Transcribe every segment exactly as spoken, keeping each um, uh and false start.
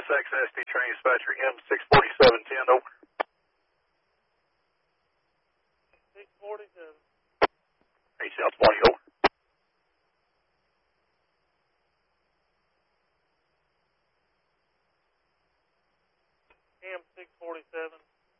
X S T train dispatcher M six forty-seven ten, over. six forty-seven. Hey, South twenty, over. M six forty-seven.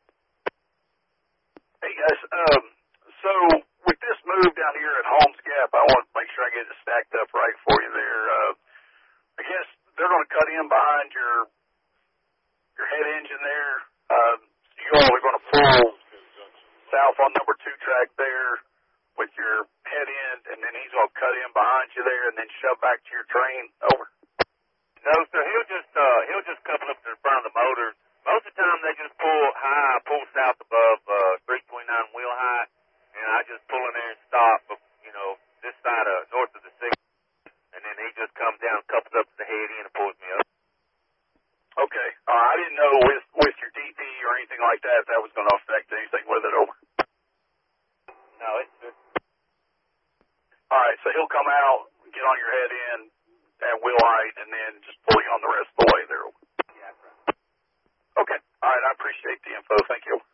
Hey, guys, um, so with this move down here at Holmes Gap, I want to make sure I get it stacked up right for you there. Uh, I guess they're going to cut in behind your your head engine there. Um, so you all are going to pull south on number two track there with your head end, and then he's going to cut in behind you there and then shove back to your train. Over. No, sir. He'll just uh, he'll just couple up to the front of the motor. Most of the time they just pull high, pull south above uh, three twenty-nine wheel height, and I just pull in there and stop, you know, this side of north of the six, and then he just comes down, couples up to the head end and pulls me up. Okay. Uh, I didn't know with with your D P or anything like that if that was going to affect anything with it. Over. No, it's just... All right, so he'll come out, get on your head end at wheel height, and then just pull you on the rest of the way there. Yeah, that's right. Okay. All right, I appreciate the info. Thank you.